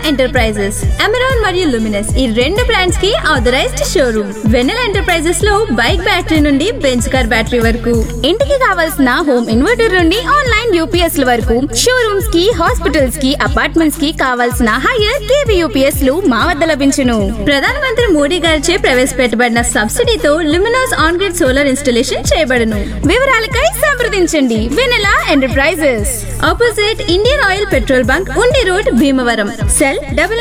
Enterprises, Amaron మరియు Luminous ఈ రెండు బ్రాండ్స్ కి ఆథరైజ్డ్ షోరూమ్. వెన్నెల ఎంటర్ప్రైజెస్ లో బైక్ బ్యాటరీ నుండి బెంచ్ కార్ బ్యాటరీ వరకు, ఇంటికి కావాల్సిన హోమ్ ఇన్వర్టర్ నుండి ఆన్లైన్ యూపీఎస్ ల వరకు, షోరూమ్స్ కి, హాస్పిటల్స్ కి, అపార్ట్మెంట్స్ కి కావాల్సిన హైయర్ కేవీ యూపీఎస్ లు మా వద్ద లభించును. ప్రధానమంత్రి మోడీ గారిచే ప్రవేశపెట్టబడిన సబ్సిడీతో Luminous on grid solar installation చేయబడును. వివరాలకై సంప్రదించండి వెన్నెల enterprises, opposite Indian oil petrol bunk, ఉండి road, Bhimavaram. Cell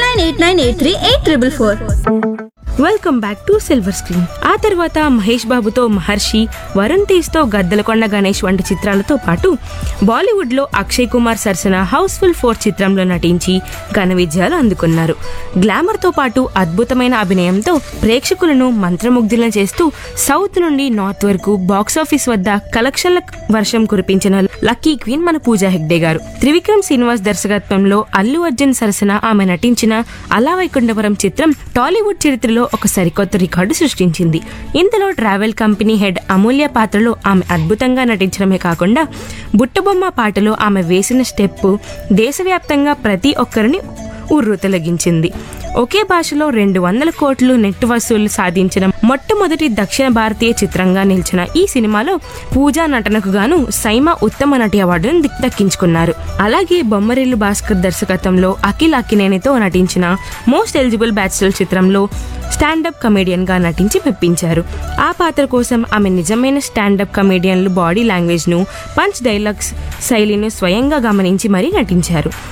9989834444. Welcome back to silver screen. ఆ తర్వాత మహేష్ బాబుతో మహర్షి, వరుణ్ తేజ్తో గద్దలకొండ గణేష్ వంటి చిత్రాలతో పాటు బాలీవుడ్ లో అక్షయ్ కుమార్ సరసన హౌస్ఫుల్ 4 చిత్రంలో నటించి ఘన విజయాలు అందుకున్నారు. గ్లామర్ తో పాటు అద్భుతమైన అభినయంతో ప్రేక్షకులను మంత్రముగ్ధులను చేస్తూ సౌత్ నుండి నార్త్ వరకు బాక్సాఫీస్ వద్ద కలెక్షన్ల వర్షం కురిపించిన లక్కీ క్వీన్ మన పూజా హెగ్డే గారు. త్రివిక్రమ్ శ్రీనివాస్ దర్శకత్వంలో అల్లు అర్జున్ సరసన ఆమె నటించిన అలా వైకుంఠపురం చిత్రం టాలీవుడ్ చరిత్రలో ఒక సరికొత్త రికార్డు సృష్టించింది. ఇందులో ట్రావెల్ కంపెనీ హెడ్ అమూల్య పాత్రలో ఆమె అద్భుతంగా నటించడమే కాకుండా బుట్టబొమ్మ పాటలో ఆమె వేసిన స్టెప్ దేశవ్యాప్తంగా ప్రతి ఒక్కరిని ఉర్రూతలగించింది. ఒకే భాషలో 200 కోట్లు నెట్ వసూలు సాధించిన మొట్టమొదటి దక్షిణ భారతీయ చిత్రంగా నిలిచిన ఈ సినిమాలో పూజా నటనకు గాను సైమా ఉత్తమ నటి అవార్డును దక్కించుకున్నారు. అలాగే బొమ్మరిల్లు భాస్కర్ దర్శకత్వంలో అఖిల్ అక్కినేనితో నటించిన మోస్ట్ ఎలిజిబుల్ బ్యాచిలర్ చిత్రంలో స్టాండప్ కమేడియన్ గా నటించి మెప్పించారు. ఆ పాత్ర కోసం ఆమె నిజమైన స్టాండప్ కమేడియన్లు బాడీ లాంగ్వేజ్ ను, పంచ్ డైలాగ్స్ శైలిని స్వయంగా గమనించి మరీ నటించారు.